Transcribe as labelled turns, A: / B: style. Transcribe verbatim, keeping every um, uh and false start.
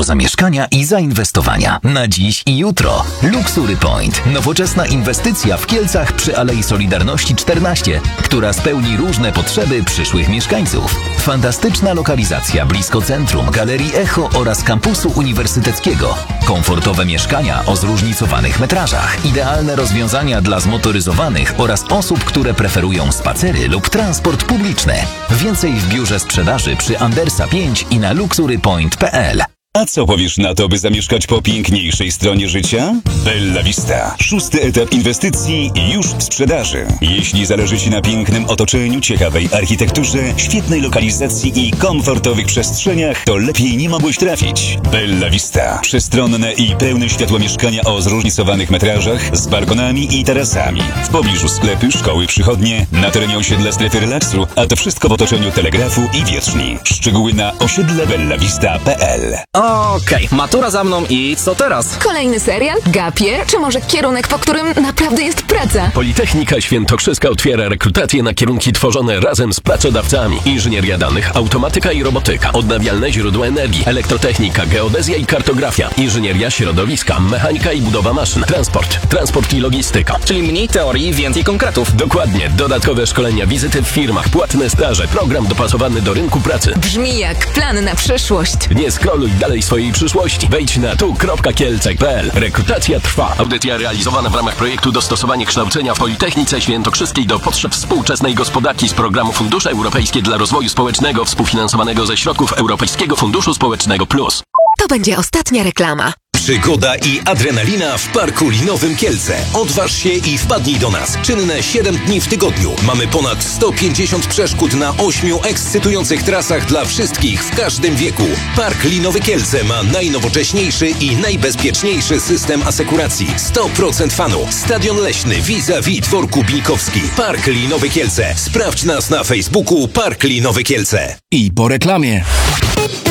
A: do zamieszkania i zainwestowania. Na dziś i jutro. Luxury Point. Nowoczesna inwestycja w Kielcach przy Alei Solidarności czternaście, która spełni różne potrzeby przyszłych mieszkańców. Fantastyczna lokalizacja blisko centrum, Galerii Echo oraz kampusu uniwersyteckiego. Komfortowe mieszkania o zróżnicowanych metrażach. Idealne rozwiązania dla zmotoryzowanych oraz osób, które preferują spacery lub transport publiczny. Więcej w biurze sprzedaży przy Andersa pięć i na luxury point kropka p l.
B: A co powiesz na to, by zamieszkać po piękniejszej stronie życia? Bella Vista. Szósty etap inwestycji już w sprzedaży. Jeśli zależy Ci na pięknym otoczeniu, ciekawej architekturze, świetnej lokalizacji i komfortowych przestrzeniach, to lepiej nie mogłeś trafić. Bella Vista. Przestronne i pełne światła mieszkania o zróżnicowanych metrażach, z balkonami i tarasami. W pobliżu sklepy, szkoły, przychodnie, na terenie osiedla strefy relaksu, a to wszystko w otoczeniu telegrafu i wietrzni. Szczegóły na osiedle bella vista kropka p l.
C: Okej, okay, matura za mną i co teraz?
D: Kolejny serial? Gapie? Czy może kierunek, po którym naprawdę jest praca?
E: Politechnika Świętokrzyska otwiera rekrutację na kierunki tworzone razem z pracodawcami. Inżynieria danych, automatyka i robotyka, odnawialne źródła energii, elektrotechnika, geodezja i kartografia, inżynieria środowiska, mechanika i budowa maszyn, transport, transport i logistyka.
C: Czyli mniej teorii, więcej konkretów.
E: Dokładnie, dodatkowe szkolenia, wizyty w firmach, płatne staże, program dopasowany do rynku pracy.
D: Brzmi jak plan na przyszłość.
E: Nie skroluj dalej swojej przyszłości. Wejdź na tu kropka kielce kropka p l. Rekrutacja trwa. Audycja realizowana w ramach projektu Dostosowanie kształcenia w Politechnice Świętokrzyskiej do potrzeb współczesnej gospodarki z programu Fundusze Europejskie dla Rozwoju Społecznego współfinansowanego ze środków Europejskiego Funduszu Społecznego Plus.
D: To będzie ostatnia reklama.
F: Przygoda i adrenalina w Parku Linowym Kielce. Odważ się i wpadnij do nas. Czynne siedem dni w tygodniu. Mamy ponad sto pięćdziesiąt przeszkód na ośmiu ekscytujących trasach dla wszystkich w każdym wieku. Park Linowy Kielce ma najnowocześniejszy i najbezpieczniejszy system asekuracji. sto procent fanu. Stadion leśny vis-a-vis dworku Bińkowski. Park Linowy Kielce. Sprawdź nas na Facebooku Park Linowy Kielce.
G: I po reklamie.